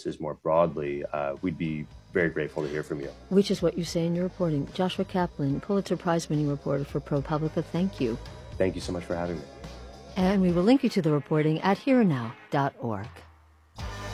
businesses more broadly, we'd be very grateful to hear from you. Which is what you say in your reporting. Joshua Kaplan, Pulitzer Prize-winning reporter for ProPublica, thank you. Thank you so much for having me. And we will link you to the reporting at hereandnow.org.